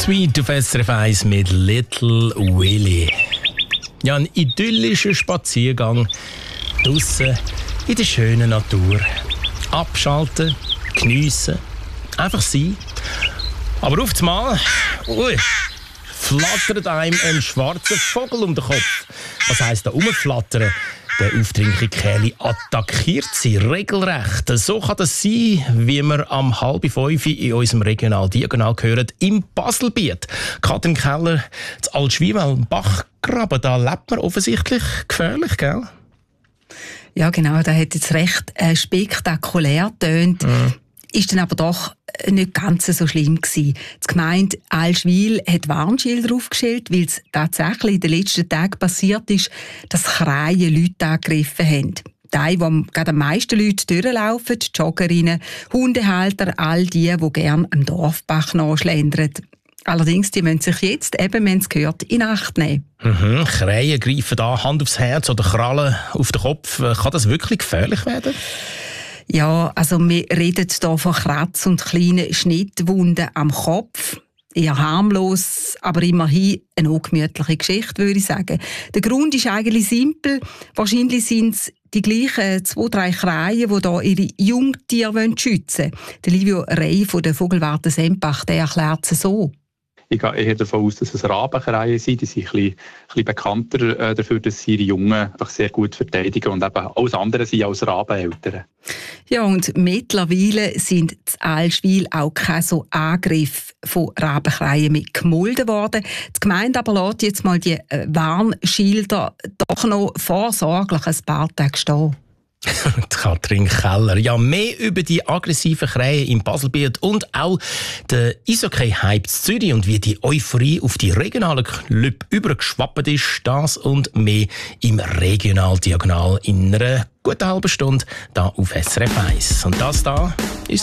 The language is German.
Sweet auf SRF 1 mit Little Willy. Ja, ein idyllischer Spaziergang draussen in der schönen Natur. Abschalten, geniessen, einfach sein. Aber auf einmal flattert einem ein schwarzer Vogel um den Kopf. Was heisst da rumflattern? Der aufdringliche Kerl attackiert sie regelrecht. So kann das sein, wie wir am 4:30 in unserem Regional Diagonal hören, im Baselbiet. Katrin Keller, das Altschwiewel, Bachgraben, da lebt man offensichtlich gefährlich, gell? Ja, genau, das hat jetzt recht spektakulär getönt. Ist dann aber doch nicht ganz so schlimm gewesen. Die Gemeinde Allschwil hat Warnschilder aufgestellt, weil es tatsächlich in den letzten Tagen passiert ist, dass Kreie Leute angegriffen haben. Die, wo gerade am meisten Leute durchlaufen, die Joggerinnen, Hundehalter, all die gerne am Dorfbach nachschlendern. Allerdings, die müssen sich jetzt, eben, wir haben es gehört, in Acht nehmen. Kreie greifen da Hand aufs Herz oder Krallen auf den Kopf. Kann das wirklich gefährlich werden? Ja, also wir reden hier von Kratz- und kleinen Schnittwunden am Kopf. Eher harmlos, aber immerhin eine ungemütliche Geschichte, würde ich sagen. Der Grund ist eigentlich simpel. Wahrscheinlich sind es die gleichen 2-3 Kreien, die hier ihre Jungtiere schützen wollen. Der Livio Rey von der Vogelwarte Sempach, der erklärt es so. Ich gehe davon aus, dass es Rabenkreie sind. Die sind ein bisschen bekannter dafür, dass sie ihre Jungen einfach sehr gut verteidigen und eben alles andere sind als Rabeneltern. Ja, und mittlerweile sind in Allschwil auch keine so Angriffe von Rabenkreien mehr gemolden worden. Die Gemeinde aber lässt jetzt mal die Warnschilder doch noch vorsorglich ein paar Tage stehen. Katrin Keller. Ja, mehr über die aggressiven Krähen im Baselbiet und auch den Eishockey-Hype in Zürich und wie die Euphorie auf die regionalen Clubs übergeschwappt ist, das und mehr im Regional Diagonal in einer guten halben Stunde da auf SRF 1. Und das da ist